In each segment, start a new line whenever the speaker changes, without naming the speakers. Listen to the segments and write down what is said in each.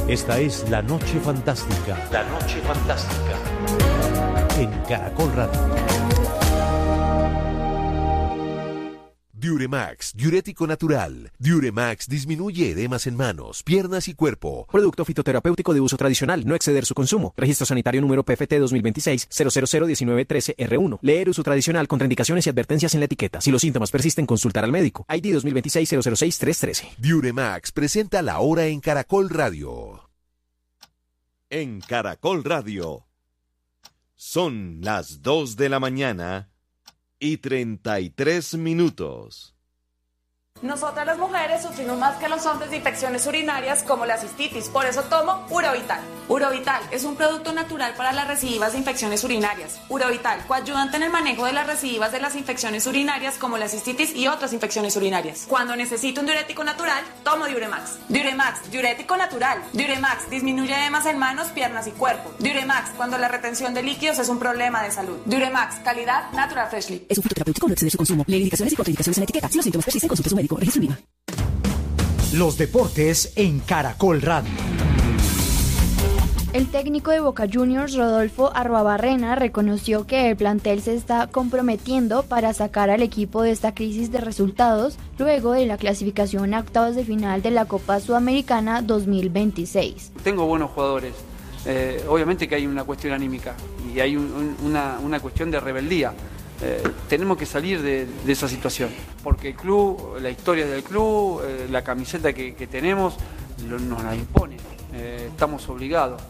Esta es La Noche Fantástica. La Noche Fantástica. En Caracol Radio.
Diuremax, diurético natural. Diuremax disminuye edemas en manos, piernas y cuerpo.
Producto fitoterapéutico de uso tradicional, no exceder su consumo. Registro sanitario número PFT 2026-0001913R1. Leer uso tradicional, contraindicaciones y advertencias en la etiqueta. Si los síntomas persisten, consultar al médico. ID 2026-006-313.
Diuremax presenta La Hora en Caracol Radio. En Caracol Radio. Son las 2 de la mañana y 33 minutos.
Nosotras las mujeres sufrimos más que los hombres de infecciones urinarias como la cistitis, por eso tomo Urovital. Urovital es un producto natural para las recidivas de infecciones urinarias. Urovital, coayudante en el manejo de las recidivas de las infecciones urinarias como la cistitis y otras infecciones urinarias. Cuando necesito un diurético natural, tomo Diuremax. Diuremax, diurético natural. Diuremax disminuye edemas en manos, piernas y cuerpo. Diuremax, cuando la retención de líquidos es un problema de salud. Diuremax, calidad Natural Freshly.
Es un fitoterapéutico, no exceder su consumo. Leer indicaciones y contraindicaciones en la etiqueta. Si los síntomas persisten, consulte a su médico. Registro INVIMA.
Los deportes en Caracol Radio.
El técnico de Boca Juniors, Rodolfo Arruabarrena, reconoció que el plantel se está comprometiendo para sacar al equipo de esta crisis de resultados luego de la clasificación a octavos de final de la Copa Sudamericana 2026.
Tengo buenos jugadores. Obviamente que hay una cuestión anímica y hay una cuestión de rebeldía. Tenemos que salir de esa situación, porque el club, la historia del club, la camiseta que tenemos nos la impone, estamos obligados.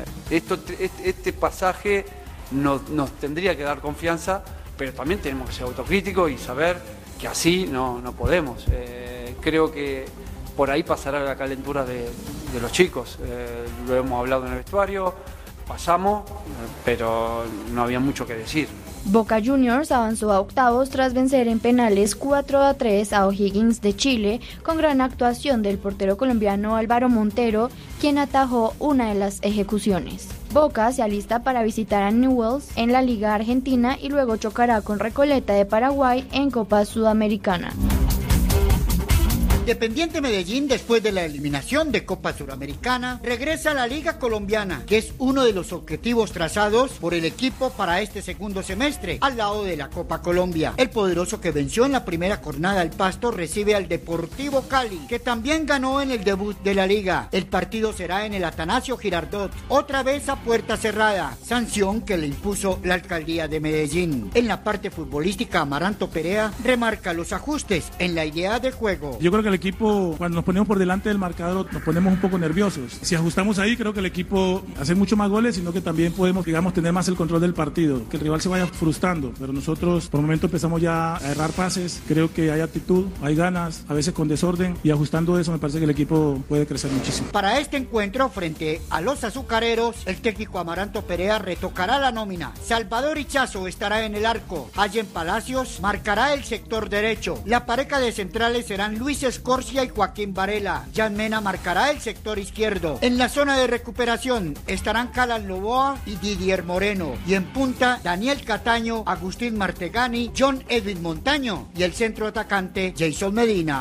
Este pasaje nos tendría que dar confianza, pero también tenemos que ser autocríticos y saber que así no podemos. Creo que por ahí pasará la calentura de los chicos, lo hemos hablado en el vestuario, pasamos, pero no había mucho que decir.
Boca Juniors avanzó a octavos tras vencer en penales 4-3 a O'Higgins de Chile, con gran actuación del portero colombiano Álvaro Montero, quien atajó una de las ejecuciones. Boca se alista para visitar a Newell's en la Liga Argentina y luego chocará con Recoleta de Paraguay en Copa Sudamericana.
Independiente Medellín, después de la eliminación de Copa Suramericana, regresa a la Liga Colombiana, que es uno de los objetivos trazados por el equipo para este segundo semestre, al lado de la Copa Colombia. El poderoso que venció en la primera jornada al Pasto recibe al Deportivo Cali, que también ganó en el debut de la Liga. El partido será en el Atanasio Girardot, otra vez a puerta cerrada, sanción que le impuso la alcaldía de Medellín. En la parte futbolística, Amaranto Perea remarca los ajustes en la idea de juego.
Yo creo que el equipo, cuando nos ponemos por delante del marcador, nos ponemos un poco nerviosos. Si ajustamos ahí, creo que el equipo hace mucho más goles, sino que también podemos, digamos, tener más el control del partido, que el rival se vaya frustrando. Pero nosotros, por el momento, empezamos ya a errar pases. Creo que hay actitud, hay ganas, a veces con desorden, y ajustando eso me parece que el equipo puede crecer muchísimo.
Para este encuentro, frente a los azucareros, el técnico Amaranto Perea retocará la nómina. Salvador Ichazo estará en el arco. Allen Palacios marcará el sector derecho. La pareja de centrales serán Luis Escorcia y Joaquín Varela. Jan Mena marcará el sector izquierdo. En la zona de recuperación estarán Calan Loboa y Didier Moreno. Y en punta, Daniel Cataño, Agustín Martegani, John Edwin Montaño y el centro atacante Jason Medina.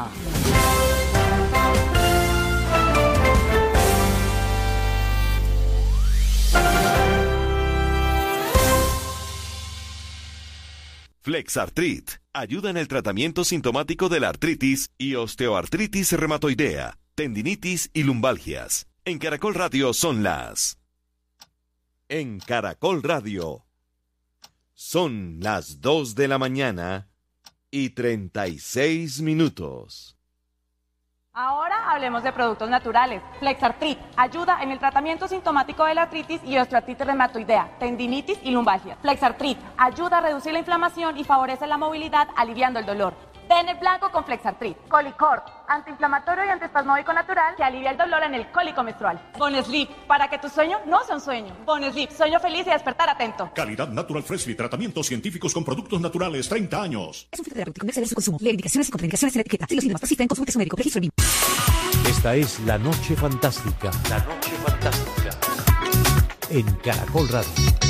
Flexartrit ayuda en el tratamiento sintomático de la artritis y osteoartritis reumatoidea, tendinitis y lumbalgias. En Caracol Radio son las... En Caracol Radio son las 2 de la mañana y 36 minutos.
Ahora hablemos de productos naturales. Flexartrit ayuda en el tratamiento sintomático de la artritis y osteoartritis reumatoidea, tendinitis y lumbalgia. Flexartrit ayuda a reducir la inflamación y favorece la movilidad, aliviando el dolor. Ten el blanco con Flexartrit. Colicort, antiinflamatorio y antiespasmódico natural que alivia el dolor en el cólico menstrual. Bonesleep, para que tu sueño no sea un sueño. Bonesleep, sueño feliz y despertar atento.
Calidad Natural Freshly, tratamientos científicos con productos naturales, 30 años.
Es un fitoterapéutico, no exceder su consumo. Leer indicaciones y contraindicaciones en la etiqueta. Si los síntomas persisten, consulte a su médico. Registro INVIMA.
Esta es La Noche Fantástica. La Noche Fantástica. En Caracol Radio.